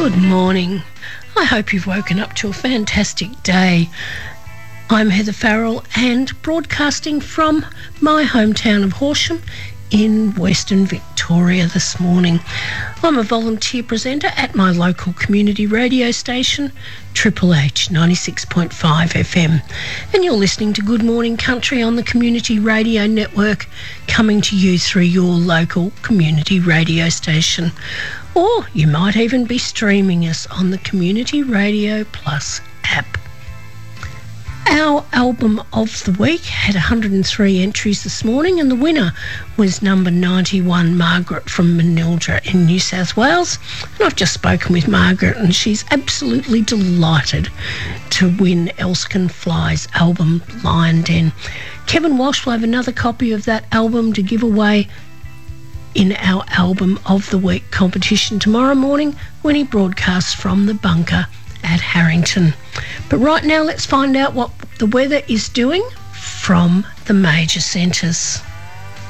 Good morning. I hope you've woken up to a fantastic day. I'm Heather Farrell and broadcasting from my hometown of Horsham in Western Victoria this morning. I'm a volunteer presenter at my local community radio station, Triple H 96.5 FM. And you're listening to Good Morning Country on the Community Radio Network, coming to you through your local community radio station. Or you might even be streaming us on the Community Radio Plus app. Our album of the week had 103 entries this morning, and the winner was number 91, Margaret from Manildra in New South Wales. And I've just spoken with Margaret, and she's absolutely delighted to win Elskin Fly's album, Lion Den. Kevin Walsh will have another copy of that album to give away in our Album of the Week competition tomorrow morning when he broadcasts from the bunker at Harrington. But right now, let's find out what the weather is doing from the major centres.